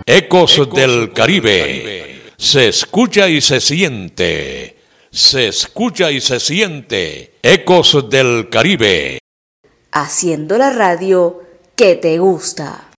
Ecos del Caribe. Se escucha y se siente. Se escucha y se siente. Ecos del Caribe. Haciendo la radio que te gusta.